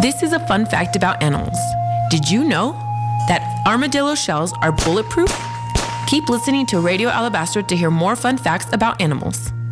This is a fun fact about animals. Did you know that armadillo shells are bulletproof? Keep listening to Radio Alabaster to hear more fun facts about animals.